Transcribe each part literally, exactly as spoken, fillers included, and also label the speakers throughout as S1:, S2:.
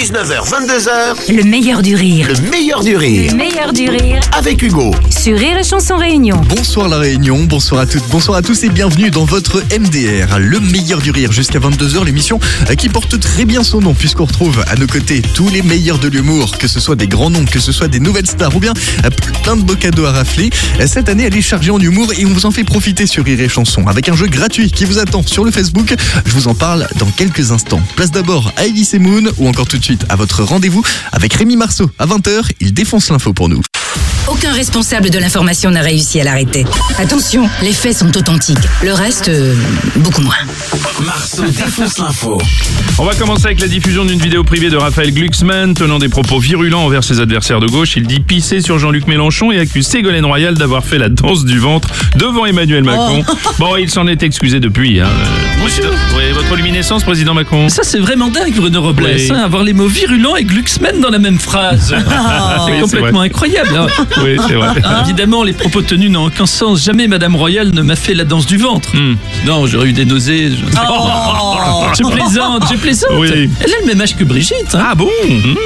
S1: dix-neuf heures vingt-deux heures,
S2: Le meilleur du rire.
S1: le meilleur du rire.
S2: Le meilleur du rire
S1: Avec Hugo.
S2: sur Rire et Chanson Réunion.
S3: Bonsoir la Réunion, bonsoir à toutes, bonsoir à tous et bienvenue dans votre M D R, le meilleur du rire jusqu'à vingt-deux heures, l'émission qui porte très bien son nom puisqu'on retrouve à nos côtés tous les meilleurs de l'humour, que ce soit des grands noms, que ce soit des nouvelles stars ou bien plein de beaux cadeaux à rafler. Cette année elle est chargée en humour et on vous en fait profiter sur Rire et Chanson avec un jeu gratuit qui vous attend sur le Facebook. Je vous en parle dans quelques instants. Place d'abord à Elise et Moon ou encore tout de suite à votre rendez-vous avec Rémi Marceau. À vingt heures, il défonce l'info pour nous.
S4: Aucun responsable de l'information n'a réussi à l'arrêter. Attention, les faits sont authentiques. Le reste, euh, beaucoup moins.
S1: Marceau défonce l'info.
S5: On va commencer avec la diffusion d'une vidéo privée de Raphaël Glucksmann tenant des propos virulents envers ses adversaires de gauche. Il dit pisser sur Jean-Luc Mélenchon et accuse Ségolène Royal d'avoir fait la danse du ventre devant Emmanuel Macron. Oh. Bon, il s'en est excusé depuis. Hein. Monsieur, oui, votre luminescence, président Macron.
S6: Ça, c'est vraiment dingue, Bruno Robles,
S5: Oui.
S6: hein, avoir les mots virulents et Glucksmann dans la même phrase.
S5: Oui,
S6: c'est
S5: c'est
S6: complètement
S5: vrai.
S6: incroyable. hein.
S5: Oui, c'est vrai.
S6: Ah, évidemment, les propos tenus n'ont aucun sens. Jamais Madame Royal ne m'a fait la danse du ventre.
S5: Hmm.
S6: Non, j'aurais eu des nausées. Je, je plaisante, je plaisante.
S5: Oui.
S6: Elle a le même âge que Brigitte. hein.
S5: Ah bon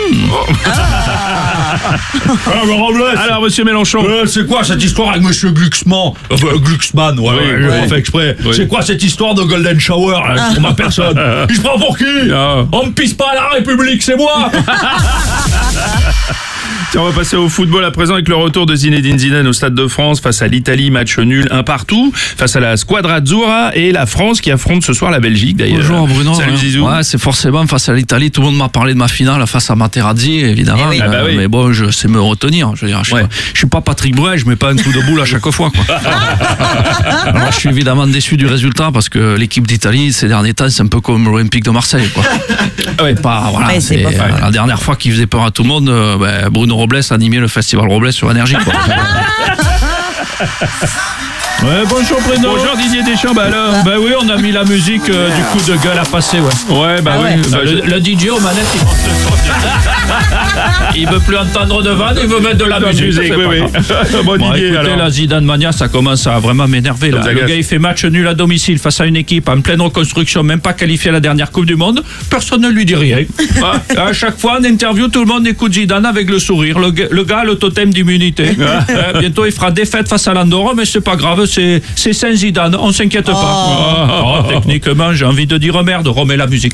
S5: Alors, monsieur Mélenchon.
S7: Euh, c'est quoi cette histoire avec Monsieur Glucksmann Enfin, Glucksmann, ouais,
S5: Oui,
S7: ouais, j'ai
S5: oui.
S7: pas fait exprès.
S5: Oui.
S7: C'est quoi cette histoire de Golden Shower là, sur ma personne Il se prend pour qui
S5: Ah.
S7: On me pisse pas à la République, c'est moi
S5: Tiens, on va passer au football à présent avec le retour de Zinedine Zidane au Stade de France face à l'Italie, match nul un partout, face à la Squadra Azzurra et la France qui affronte ce soir la Belgique d'ailleurs.
S6: Bonjour Bruno.
S5: Salut
S6: hein.
S5: Zizou.
S6: Ouais, c'est forcément face à l'Italie. Tout le monde m'a parlé de ma finale face à Materazzi, évidemment.
S5: Eh oui. Ah bah oui.
S6: Mais bon, je sais me retenir. Je veux dire, je,
S5: Ouais.
S6: suis, pas, je suis pas Patrick Bruel, je mets pas un coup de boule à chaque fois. Quoi. Alors, je suis évidemment déçu du résultat parce que l'équipe d'Italie ces derniers temps, c'est un peu comme l'Olympique de Marseille. Quoi.
S5: Ouais.
S6: Pas, voilà,
S8: Ouais, c'est
S6: c'est,
S8: pas faux.
S6: euh, la dernière fois qu'il faisait peur à tout le monde, euh, ben, Bruno Robles animait le festival Robles sur Énergie. Quoi.
S7: Ouais, bonjour Bruno.
S5: Bonjour Didier Deschamps, bah alors.
S7: Bah oui, on a mis la musique euh, du coup de gueule à passer, ouais.
S5: Ouais, bah
S8: Ah
S5: oui.
S8: ouais.
S5: Bah,
S7: le,
S5: je-
S7: le D J au manette, il, monte le son. Il veut plus entendre de vanne, il veut mettre de la
S5: La
S7: musique.
S5: musique,
S7: c'est
S5: oui,
S7: pas
S5: oui.
S7: grave.
S5: Bon,
S7: Bon,
S5: Didier,
S7: écoutez,
S5: alors.
S7: la Zidane Mania, ça commence à vraiment m'énerver.
S5: Ça
S7: Là.
S5: vous
S7: Le
S5: agace.
S7: gars, il fait match nul à domicile face à une équipe en pleine reconstruction, même pas qualifiée à la dernière Coupe du Monde. Personne ne lui dit rien. Ah, à chaque fois, en interview, tout le monde écoute Zidane avec le sourire. Le, gars- le gars a le totem d'immunité. Euh, bientôt, il fera défaite face à l'Andorre, mais c'est pas grave, c'est c'est Saint Zidane, on s'inquiète pas. Oh, techniquement, j'ai envie de dire merde, remets la musique.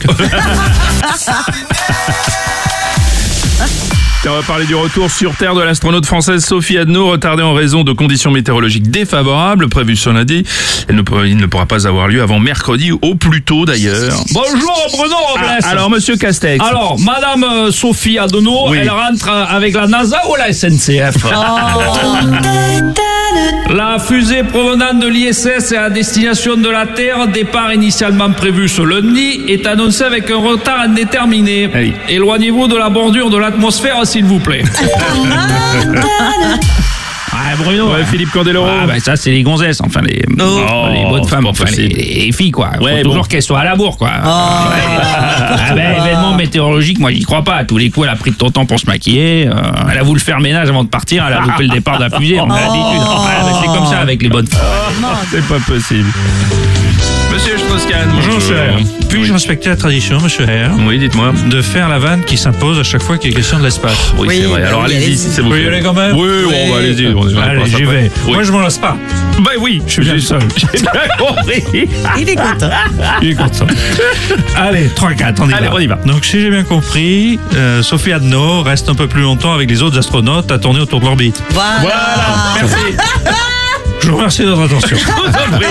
S5: Tiens, on va parler du retour sur Terre de l'astronaute française Sophie Adno, retardée en raison de conditions météorologiques défavorables prévues ce lundi. Elle ne peut- il ne pourra pas avoir lieu avant mercredi au plus tôt d'ailleurs.
S7: Bonjour Bruno Robles.
S5: Ah, alors, monsieur Castex.
S7: Alors, Madame euh, Sophie Adno,
S5: Oui.
S7: elle rentre euh, avec la NASA ou la S N C F La fusée provenant de l'I S S et à destination de la Terre, départ initialement prévu ce lundi, est annoncée avec un retard indéterminé.
S5: Oui.
S7: Éloignez-vous de la bordure de l'atmosphère, s'il vous plaît. Ah, Bruno.
S5: Ouais, Philippe Candeloro.
S7: Ah, ben ça, c'est les gonzesses, enfin, les,
S5: Oh,
S7: les bonnes
S5: c'est
S7: femmes,
S5: pas
S7: enfin, les,
S5: possible.
S7: les filles, quoi. Faut
S5: Ouais,
S7: toujours
S5: bon.
S7: qu'elles soient à la bourre, quoi. Ah, ben, événement météorologique, moi, j'y crois pas. À tous les coups, elle a pris de ton temps pour se maquiller. euh, elle a voulu faire ménage avant de partir. Elle a loupé le départ de la fusée. On a l'habitude. Ah, ben, c'est comme ça avec les bonnes femmes.
S5: C'est pas possible. Monsieur Strauss-Kahn.
S9: Bonjour, cher. Puis-je respecter la tradition, monsieur R,
S5: Oui, dites-moi.
S9: de faire la vanne qui s'impose à chaque fois qu'il est question de l'espace?
S5: Oui,
S8: Oui,
S5: c'est vrai.
S8: bah
S5: Alors
S8: oui,
S5: allez-y,
S8: allez-y.
S5: si ça vous
S9: Vous
S5: plaît.
S9: y allez quand même?
S5: Oui,
S8: Oui.
S5: bon, bah, allez-y. On est- on
S9: Allez,
S5: passe
S9: j'y
S5: après.
S9: vais.
S5: Oui.
S9: Moi, je m'en lasse pas.
S5: Bah oui, je suis
S9: Bien
S5: seul. J'ai bien compris.
S8: Il est content.
S9: Il est content. Allez, trois quatre, on y
S5: Allez,
S9: va.
S5: on y va.
S9: Donc, si j'ai bien compris, euh, Sophie Adno reste un peu plus longtemps avec les autres astronautes à tourner autour de l'orbite.
S8: Voilà.
S5: Voilà, merci.
S9: Je vous remercie de votre attention.
S5: Je vous en prie.